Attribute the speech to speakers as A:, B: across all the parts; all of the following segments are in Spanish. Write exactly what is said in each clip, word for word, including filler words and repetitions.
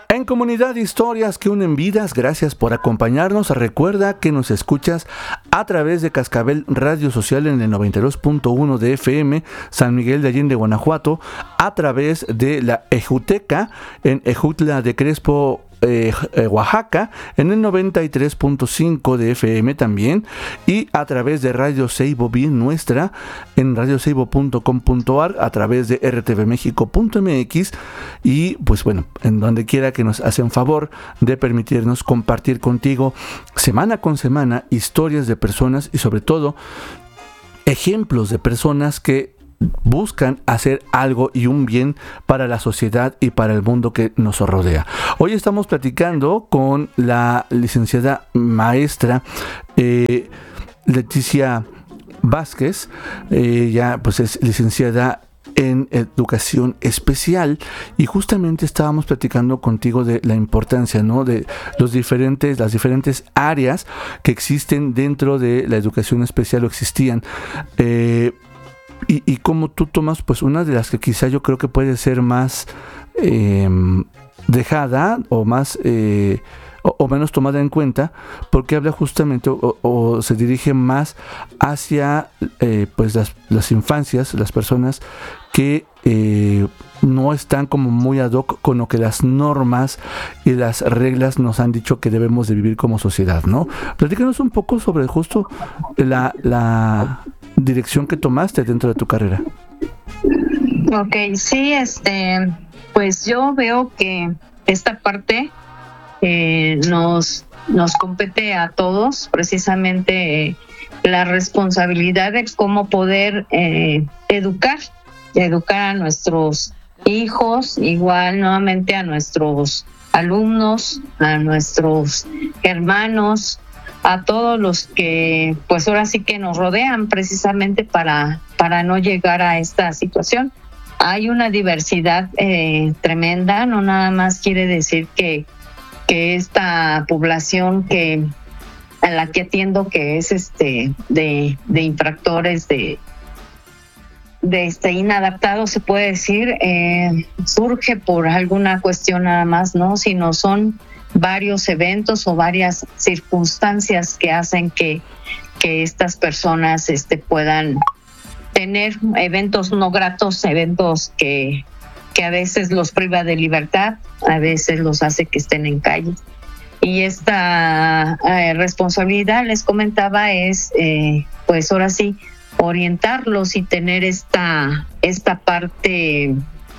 A: En Comunidad Historias que unen vidas, gracias por acompañarnos. Recuerda que nos escuchas a través de Cascabel Radio Social en el noventa y dos punto uno de F M, San Miguel de Allende, Guanajuato, a través de la Ejuteca en Ejutla de Crespo, Eh, eh, Oaxaca, en el noventa y tres punto cinco de F M también, y a través de Radio Seibo Bien Nuestra en radio seibo punto com punto a r, a través de r t v mexico punto m x, y pues bueno, en donde quiera que nos hacen favor de permitirnos compartir contigo semana con semana historias de personas y sobre todo ejemplos de personas que buscan hacer algo y un bien para la sociedad y para el mundo que nos rodea. Hoy estamos platicando con la licenciada maestra eh, Leticia Vázquez. Ella eh, pues es licenciada en educación especial y justamente estábamos platicando contigo de la importancia, ¿no?, de los diferentes, las diferentes áreas que existen dentro de la educación especial o existían. Eh, Y, y cómo tú tomas, pues, una de las que quizá yo creo que puede ser más eh, dejada o más eh, o, o menos tomada en cuenta, porque habla justamente o, o se dirige más hacia eh, pues las, las infancias, las personas que eh, no están como muy ad hoc con lo que las normas y las reglas nos han dicho que debemos de vivir como sociedad, ¿no? Platícanos un poco sobre justo la, la dirección que tomaste dentro de tu carrera.
B: Ok, sí, este, pues yo veo que esta parte eh, nos, nos compete a todos, precisamente eh, la responsabilidad de cómo poder eh, educar, educar a nuestros hijos, igual nuevamente a nuestros alumnos, a nuestros hermanos, a todos los que pues ahora sí que nos rodean precisamente para, para no llegar a esta situación. Hay una diversidad eh, tremenda, no nada más quiere decir que, que esta población que a la que atiendo, que es este de, de infractores, de, de este inadaptados, se puede decir, eh, surge por alguna cuestión nada más, ¿no? Sino son varios eventos o varias circunstancias que hacen que, que estas personas este, puedan tener eventos no gratos, eventos que, que a veces los priva de libertad, a veces los hace que estén en calle. Y esta eh, responsabilidad, les comentaba, es eh, pues ahora sí orientarlos y tener esta, esta parte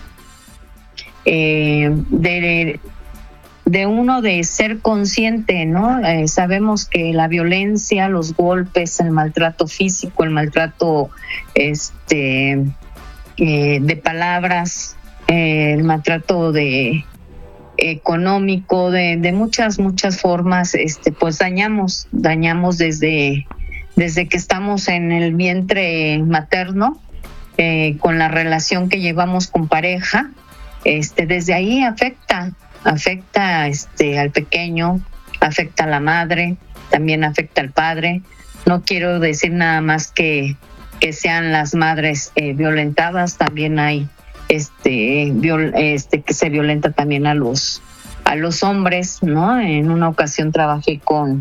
B: eh, de de uno de ser consciente, ¿no? Eh, sabemos que la violencia, los golpes, el maltrato físico, el maltrato este eh, de palabras, eh, el maltrato de económico, de, de muchas, muchas formas, este, pues dañamos, dañamos desde, desde que estamos en el vientre materno, eh, con la relación que llevamos con pareja, este, desde ahí afecta. afecta este al pequeño, afecta a la madre, también afecta al padre. No quiero decir nada más que, que sean las madres eh, violentadas, también hay este, viol, este que se violenta también a los a los hombres, ¿no? En una ocasión trabajé con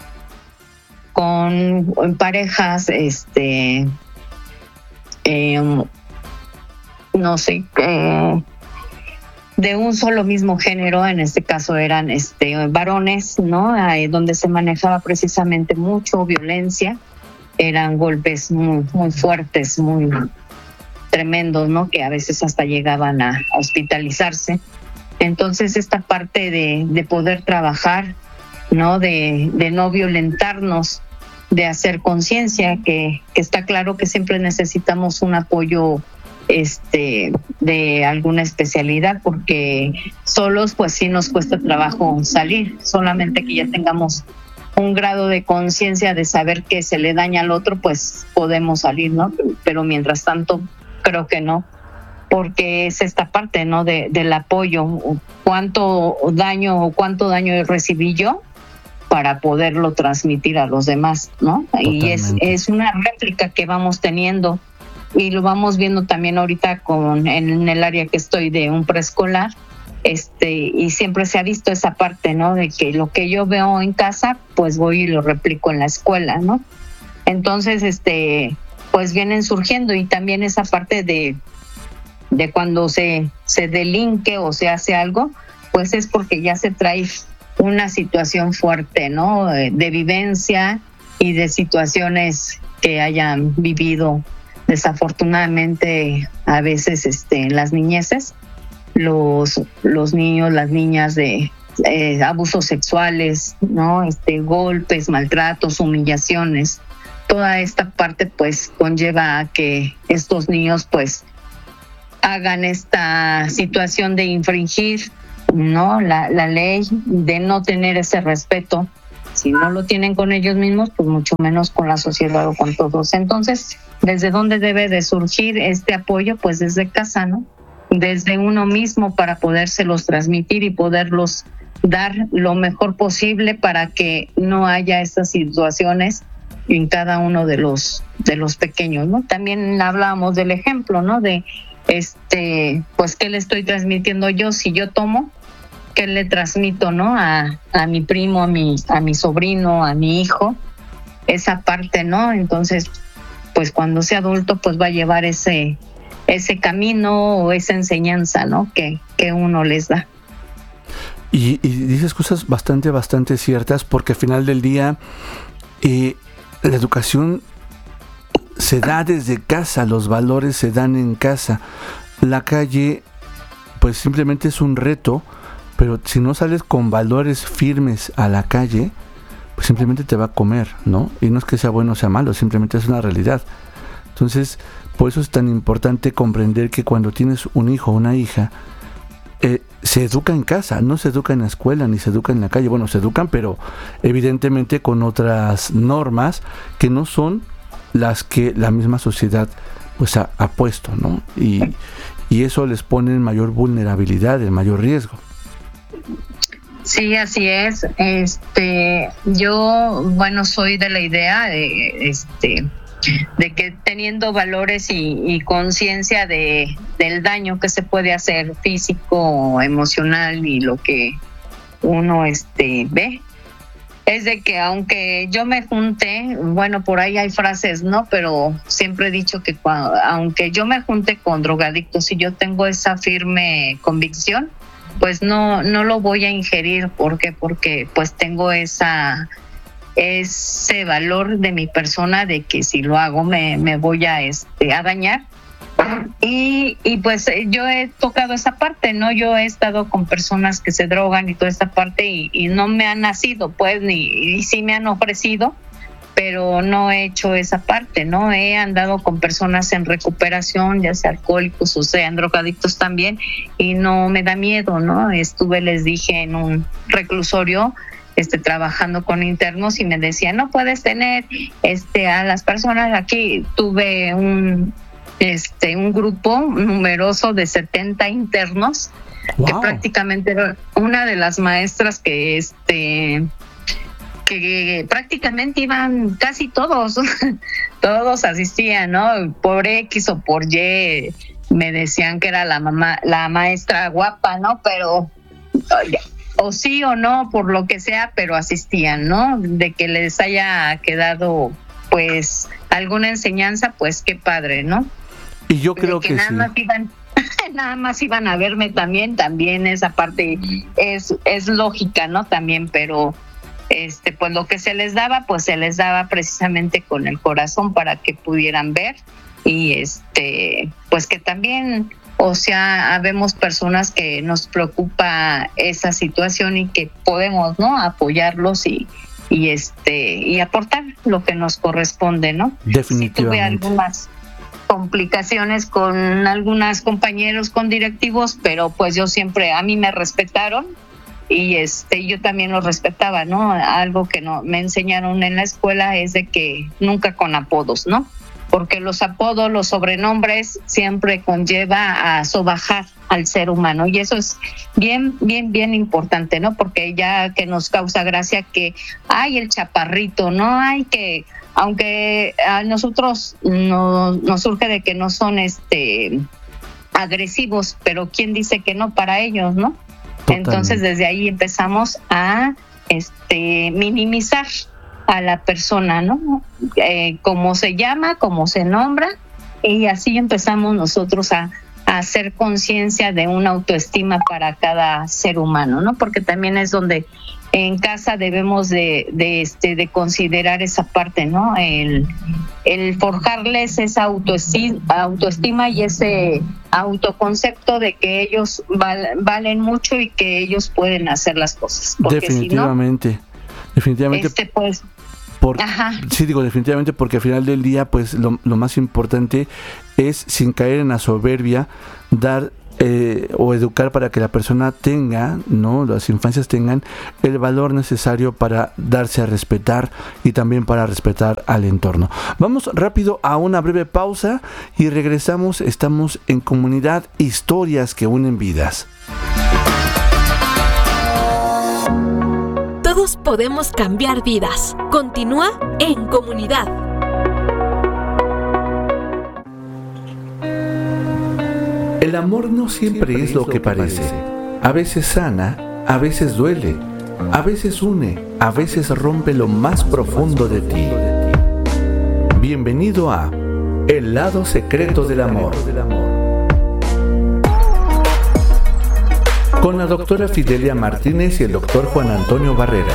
B: con parejas este eh, no sé eh, de un solo mismo género, en este caso eran este varones, ¿no? Ahí donde se manejaba precisamente mucho violencia, eran golpes muy, muy fuertes, muy tremendos, ¿no? Que a veces hasta llegaban a hospitalizarse. Entonces esta parte de, de poder trabajar, ¿no? De, de no violentarnos, de hacer conciencia, que, que está claro que siempre necesitamos un apoyo este de alguna especialidad, porque solos pues sí nos cuesta trabajo salir, solamente que ya tengamos un grado de conciencia de saber que se le daña al otro, pues podemos salir, ¿no? Pero mientras tanto creo que no, porque es esta parte, ¿no? De, del apoyo, cuánto daño o cuánto daño recibí yo para poderlo transmitir a los demás, ¿no? Totalmente. Y es, es una réplica que vamos teniendo. Y lo vamos viendo también ahorita con en el área que estoy de un preescolar, este, y siempre se ha visto esa parte, ¿no? De que lo que yo veo en casa, pues voy y lo replico en la escuela, ¿no? Entonces, este, pues vienen surgiendo, y también esa parte de, de cuando se, se delinque o se hace algo, pues es porque ya se trae una situación fuerte, ¿no? De, de vivencia y de situaciones que hayan vivido desafortunadamente a veces este, en las niñeces, los, los niños, las niñas de eh, abusos sexuales, ¿no? Este, golpes, maltratos, humillaciones. Toda esta parte pues conlleva a que estos niños pues hagan esta situación de infringir, ¿no? La, la ley, de no tener ese respeto. Si no lo tienen con ellos mismos, pues mucho menos con la sociedad o con todos. Entonces, ¿desde dónde debe de surgir este apoyo? Pues desde casa, ¿no? Desde uno mismo, para podérselos transmitir y poderlos dar lo mejor posible para que no haya estas situaciones en cada uno de los de los pequeños, ¿no? También hablábamos del ejemplo, ¿no? De este, pues qué le estoy transmitiendo yo si yo tomo, qué le transmito, ¿no? A, a mi primo, a mi a mi sobrino, a mi hijo, esa parte, ¿no? Entonces, pues cuando sea adulto, pues va a llevar ese ese camino o esa enseñanza, ¿no? Que que uno les da.
A: Y, y dices cosas bastante, bastante ciertas, porque al final del día eh, la educación se da desde casa, los valores se dan en casa. La calle, pues simplemente es un reto, pero si no sales con valores firmes a la calle, pues simplemente te va a comer, ¿no? Y no es que sea bueno o sea malo, simplemente es una realidad. Entonces, por eso es tan importante comprender que cuando tienes un hijo o una hija, eh, se educa en casa, no se educa en la escuela ni se educa en la calle. Bueno, se educan, pero evidentemente con otras normas que no son las que la misma sociedad pues ha, ha puesto, ¿no? Y, y eso les pone en mayor vulnerabilidad, en mayor riesgo.
B: Sí, así es. Este, yo, bueno, soy de la idea de, este, de que teniendo valores y, y conciencia de del daño que se puede hacer físico, emocional y lo que uno este ve, es de que aunque yo me junte, bueno, por ahí hay frases, ¿no? Pero siempre he dicho que cuando, aunque yo me junte con drogadictos y yo tengo esa firme convicción, pues no no lo voy a ingerir. ¿Por qué? Porque pues tengo esa ese valor de mi persona de que si lo hago me, me voy a este a dañar. Y, y pues yo he tocado esa parte, ¿no? Yo he estado con personas que se drogan y toda esta parte y, y no me han nacido, pues, ni y sí me han ofrecido, pero no he hecho esa parte, ¿no? He andado con personas en recuperación, ya sea alcohólicos o sean drogadictos también, y no me da miedo, ¿no? Estuve, les dije, en un reclusorio, este, trabajando con internos y me decían, no puedes tener este a las personas aquí. Tuve un este un grupo numeroso de setenta internos. Wow. Que prácticamente era una de las maestras que este que prácticamente iban casi todos todos asistían, ¿no? Por X o por Y me decían que era la mamá, la maestra guapa, ¿no? Pero o sí o no, por lo que sea, pero asistían, ¿no? De que les haya quedado pues alguna enseñanza, pues qué padre, ¿no?
A: Y yo creo
B: que,
A: que
B: nada
A: sí.
B: más iban, nada más iban a verme también, también esa parte es, es lógica, ¿no? También, pero este, pues lo que se les daba, pues se les daba precisamente con el corazón para que pudieran ver y este, pues que también, o sea, habemos personas que nos preocupa esa situación y que podemos, ¿no? Apoyarlos y y este y aportar lo que nos corresponde, ¿no?
A: Definitivamente.
B: Sí, tuve algunas complicaciones con algunos compañeros, con directivos, pero pues yo siempre, a mí me respetaron y este yo también los respetaba, ¿no? Algo que no me enseñaron en la escuela es de que nunca con apodos, ¿no? Porque los apodos, los sobrenombres siempre conlleva a sobajar al ser humano y eso es bien, bien, bien importante, ¿no? Porque ya que nos causa gracia que hay el chaparrito, ¿no? Hay que, aunque a nosotros nos, nos surge de que no son este agresivos, pero ¿quién dice que no para ellos, no? Totalmente. Entonces desde ahí empezamos a este minimizar a la persona, ¿no? Eh, cómo se llama, cómo se nombra, y así empezamos nosotros a, a hacer conciencia de una autoestima para cada ser humano, ¿no? Porque también es donde en casa debemos de, de, este, de considerar esa parte, ¿no? El, el forjarles esa autoestima, autoestima y ese autoconcepto de que ellos val, valen mucho y que ellos pueden hacer las cosas. Porque
A: definitivamente, si no, definitivamente.
B: Este, pues,
A: Por, sí, digo definitivamente, porque al final del día, pues lo, lo más importante es, sin caer en la soberbia, dar eh, o educar para que la persona tenga, ¿no? Las infancias tengan el valor necesario para darse a respetar y también para respetar al entorno. Vamos rápido a una breve pausa y regresamos. Estamos en Comunidad, historias que unen vidas.
C: Todos podemos cambiar vidas. Continúa en Comunidad.
A: El amor no siempre es lo que parece. A veces sana, a veces duele, a veces une, a veces rompe lo más profundo de ti. Bienvenido a El lado secreto del amor, con la doctora Fidelia Martínez y el doctor Juan Antonio Barrera.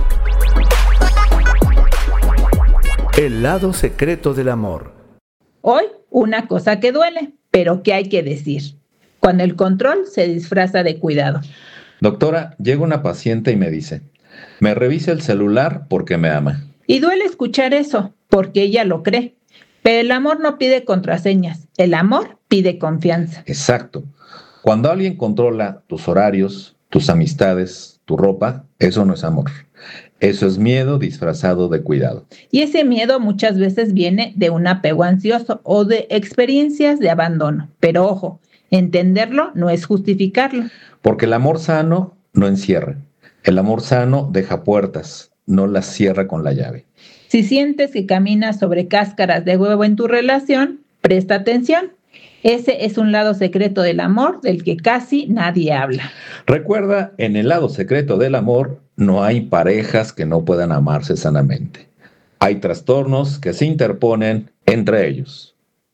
A: El lado secreto del amor.
D: Hoy, una cosa que duele, pero que hay que decir, cuando el control se disfraza de cuidado.
E: Doctora, llega una paciente y me dice, me revisa el celular porque me ama.
D: Y duele escuchar eso, porque ella lo cree. Pero el amor no pide contraseñas, el amor pide confianza.
E: Exacto. Cuando alguien controla tus horarios, tus amistades, tu ropa, eso no es amor. Eso es miedo disfrazado de cuidado.
D: Y ese miedo muchas veces viene de un apego ansioso o de experiencias de abandono. Pero ojo, entenderlo no es justificarlo.
E: Porque el amor sano no encierra. El amor sano deja puertas, no las cierra con la llave.
D: Si sientes que caminas sobre cáscaras de huevo en tu relación, presta atención. Ese es un lado secreto del amor del que casi nadie habla.
E: Recuerda, en el lado secreto del amor no hay parejas que no puedan amarse sanamente. Hay trastornos que se interponen entre ellos.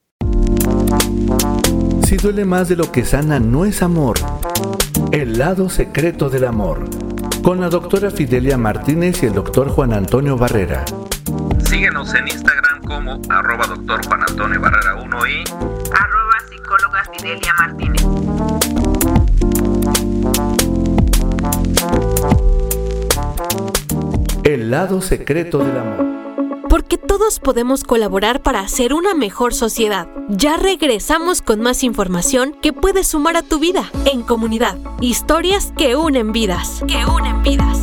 A: Si duele más de lo que sana, no es amor. El lado secreto del amor, con la doctora Fidelia Martínez y el doctor Juan Antonio Barrera.
F: Síguenos en Instagram como arroba doctor Juan Antonio Barrera uno y
G: arroba psicóloga Fidelia Martínez.
A: El lado secreto del amor.
C: Porque todos podemos colaborar para hacer una mejor sociedad. Ya regresamos con más información que puedes sumar a tu vida en Comunidad. Historias que unen vidas. Que unen vidas.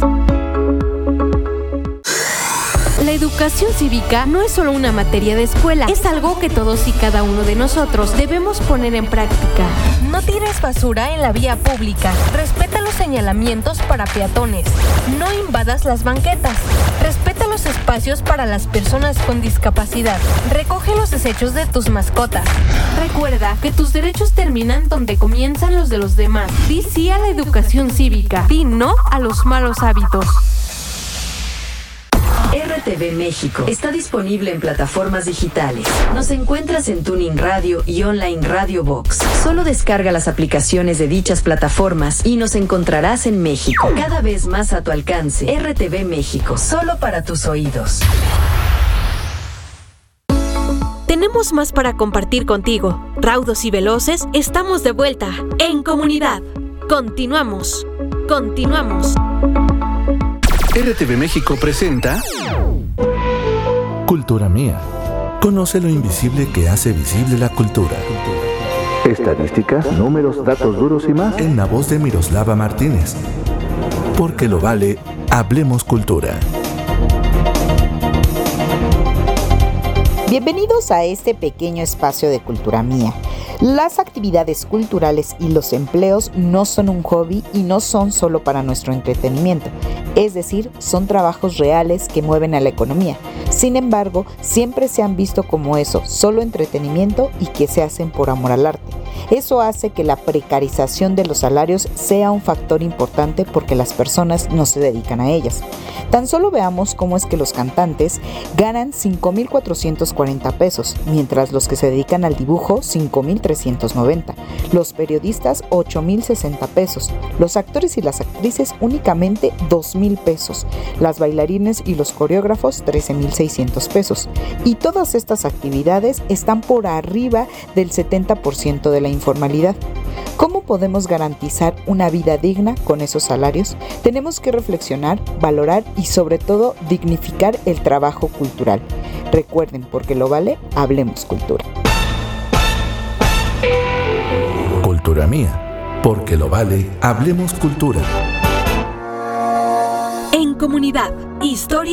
C: La educación cívica no es solo una materia de escuela, es algo que todos y cada uno de nosotros debemos poner en práctica. No tires basura en la vía pública, respeta los señalamientos para peatones, no invadas las banquetas, respeta los espacios para las personas con discapacidad, recoge los desechos de tus mascotas. Recuerda que tus derechos terminan donde comienzan los de los demás. Di sí a la educación cívica, di no a los malos hábitos.
H: R T V México está disponible en plataformas digitales. Nos encuentras en Tuning Radio y Online Radio Box. Solo descarga las aplicaciones de dichas plataformas y nos encontrarás en México. Cada vez más a tu alcance. R T V México, solo para tus oídos.
C: Tenemos más para compartir contigo. Raudos y veloces, estamos de vuelta en Comunidad. Continuamos. Continuamos.
A: R T V México presenta Cultura Mía. Conoce lo invisible que hace visible la cultura. Estadísticas, números, datos duros y más en la voz de Miroslava Martínez. Porque lo vale, hablemos cultura.
I: Bienvenidos a este pequeño espacio de Cultura Mía, Las actividades culturales y los empleos no son un hobby y no son solo para nuestro entretenimiento, es decir, son trabajos reales que mueven a la economía. Sin embargo, siempre se han visto como eso, solo entretenimiento y que se hacen por amor al arte. Eso hace que la precarización de los salarios sea un factor importante porque las personas no se dedican a ellas. Tan solo veamos cómo es que los cantantes ganan cinco mil cuatrocientos cuarenta pesos, mientras los que se dedican al dibujo cinco mil trescientos noventa, los periodistas ocho mil sesenta pesos, los actores y las actrices únicamente dos mil pesos, las bailarines y los coreógrafos trece mil seiscientos pesos. Y todas estas actividades están por arriba del setenta por ciento de la informalidad. ¿Cómo podemos garantizar una vida digna con esos salarios? Tenemos que reflexionar, valorar y sobre todo dignificar el trabajo cultural. Recuerden, porque lo vale, hablemos cultura.
A: Cultura mía, porque lo vale, hablemos cultura.
C: En comunidad, historia.